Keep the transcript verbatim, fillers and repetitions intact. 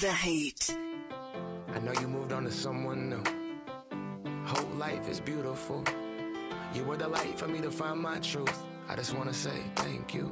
The Heat. I know you moved on to someone new. Whole life is beautiful. You were the light for me to find my truth. I just wanna say thank you.